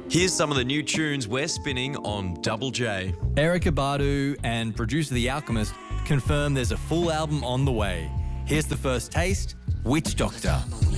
Here's some of the new tunes we're spinning on Double J. Erykah Badu and producer The Alchemist confirm there's a full album on the way. Here's the first taste, Witch Doctor.